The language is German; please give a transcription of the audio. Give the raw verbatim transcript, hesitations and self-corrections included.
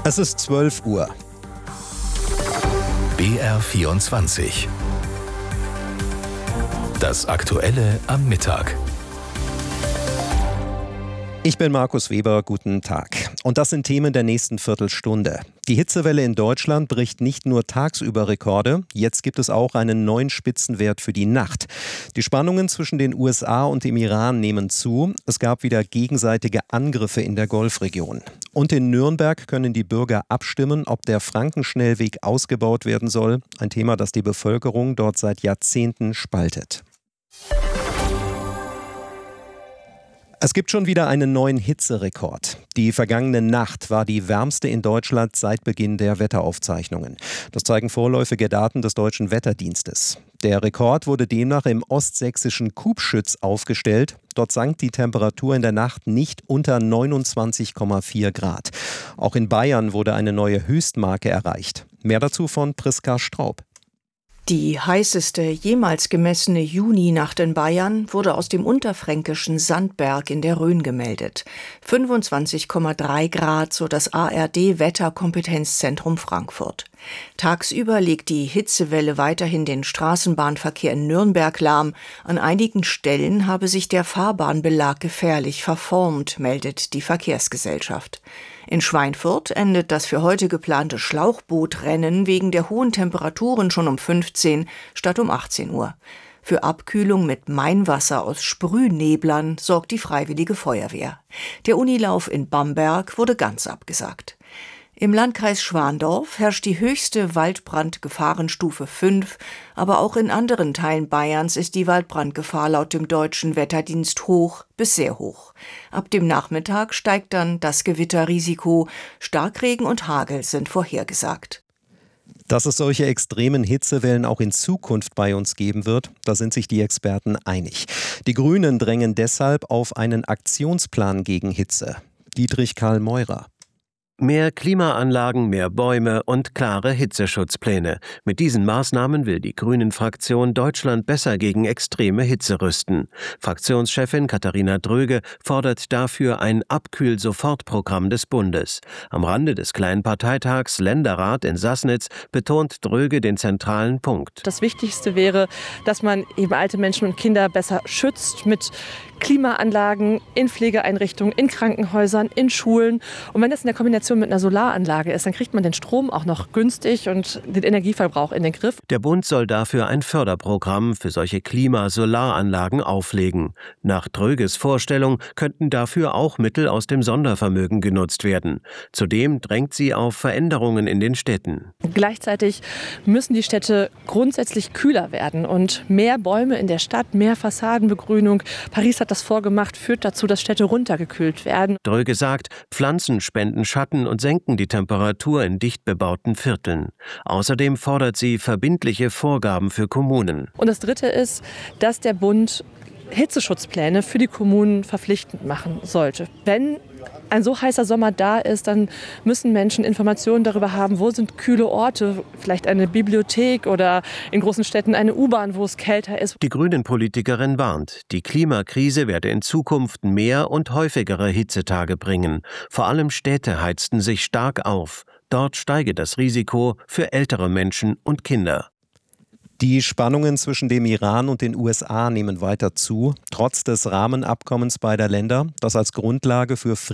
Es ist zwölf Uhr. B R vierundzwanzig. Das Aktuelle am Mittag. Ich bin Markus Weber, guten Tag. Und das sind Themen der nächsten Viertelstunde. Die Hitzewelle in Deutschland bricht nicht nur tagsüber Rekorde, jetzt gibt es auch einen neuen Spitzenwert für die Nacht. Die Spannungen zwischen den U S A und dem Iran nehmen zu. Es gab wieder gegenseitige Angriffe in der Golfregion. Und in Nürnberg können die Bürger abstimmen, ob der Frankenschnellweg ausgebaut werden soll. Ein Thema, das die Bevölkerung dort seit Jahrzehnten spaltet. Es gibt schon wieder einen neuen Hitzerekord. Die vergangene Nacht war die wärmste in Deutschland seit Beginn der Wetteraufzeichnungen. Das zeigen vorläufige Daten des Deutschen Wetterdienstes. Der Rekord wurde demnach im ostsächsischen Kubschütz aufgestellt. Dort sank die Temperatur in der Nacht nicht unter neunundzwanzig Komma vier Grad. Auch in Bayern wurde eine neue Höchstmarke erreicht. Mehr dazu von Priska Straub. Die heißeste jemals gemessene Juninacht in Bayern wurde aus dem unterfränkischen Sandberg in der Rhön gemeldet. fünfundzwanzig Komma drei Grad, so das A R D-Wetterkompetenzzentrum Frankfurt. Tagsüber legt die Hitzewelle weiterhin den Straßenbahnverkehr in Nürnberg lahm. An einigen Stellen habe sich der Fahrbahnbelag gefährlich verformt, meldet die Verkehrsgesellschaft. In Schweinfurt endet das für heute geplante Schlauchbootrennen wegen der hohen Temperaturen schon um fünfzehn statt um achtzehn Uhr. Für Abkühlung mit Mainwasser aus Sprühneblern sorgt die Freiwillige Feuerwehr. Der Unilauf in Bamberg wurde ganz abgesagt. Im Landkreis Schwandorf herrscht die höchste Waldbrandgefahrenstufe fünf, aber auch in anderen Teilen Bayerns ist die Waldbrandgefahr laut dem Deutschen Wetterdienst hoch bis sehr hoch. Ab dem Nachmittag steigt dann das Gewitterrisiko. Starkregen und Hagel sind vorhergesagt. Dass es solche extremen Hitzewellen auch in Zukunft bei uns geben wird, da sind sich die Experten einig. Die Grünen drängen deshalb auf einen Aktionsplan gegen Hitze. Dietrich Karl Meurer. Mehr Klimaanlagen, mehr Bäume und klare Hitzeschutzpläne. Mit diesen Maßnahmen will die Grünen-Fraktion Deutschland besser gegen extreme Hitze rüsten. Fraktionschefin Katharina Dröge fordert dafür ein Abkühl-Sofortprogramm des Bundes. Am Rande des kleinen Parteitags Länderrat in Sassnitz betont Dröge den zentralen Punkt. Das Wichtigste wäre, dass man eben alte Menschen und Kinder besser schützt mit Klimaanlagen in Pflegeeinrichtungen, in Krankenhäusern, in Schulen. Und wenn das in der Kombination mit einer Solaranlage ist, dann kriegt man den Strom auch noch günstig und den Energieverbrauch in den Griff. Der Bund soll dafür ein Förderprogramm für solche Klima-Solaranlagen auflegen. Nach Dröges Vorstellung könnten dafür auch Mittel aus dem Sondervermögen genutzt werden. Zudem drängt sie auf Veränderungen in den Städten. Gleichzeitig müssen die Städte grundsätzlich kühler werden und mehr Bäume in der Stadt, mehr Fassadenbegrünung. Paris hat das vorgemacht, führt dazu, dass Städte runtergekühlt werden. Dröge sagt, Pflanzen spenden Schatten und senken die Temperatur in dicht bebauten Vierteln. Außerdem fordert sie verbindliche Vorgaben für Kommunen. Und das Dritte ist, dass der Bund Hitzeschutzpläne für die Kommunen verpflichtend machen sollte. Wenn ein so heißer Sommer da ist, dann müssen Menschen Informationen darüber haben, wo sind kühle Orte, vielleicht eine Bibliothek oder in großen Städten eine U-Bahn, wo es kälter ist. Die Grünen-Politikerin warnt, die Klimakrise werde in Zukunft mehr und häufigere Hitzetage bringen. Vor allem Städte heizten sich stark auf. Dort steige das Risiko für ältere Menschen und Kinder. Die Spannungen zwischen dem Iran und den U S A nehmen weiter zu, trotz des Rahmenabkommens beider Länder, das als Grundlage für